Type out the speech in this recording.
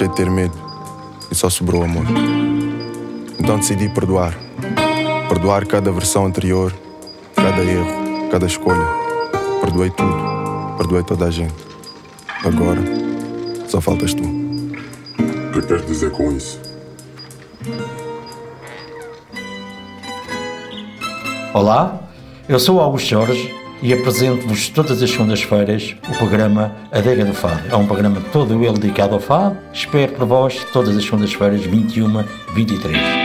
Deixei de ter medo e só sobrou amor. Então decidi perdoar. Perdoar cada versão anterior, cada erro, cada escolha. Perdoei tudo, perdoei toda a gente. Agora, só faltas tu. O que queres dizer com isso? Olá, eu sou Augusto Jorge e apresento-vos todas as segundas-feiras o programa Adega do Fado. É um programa todo ele dedicado ao fado. Espero por vós todas as segundas-feiras, 21, 23.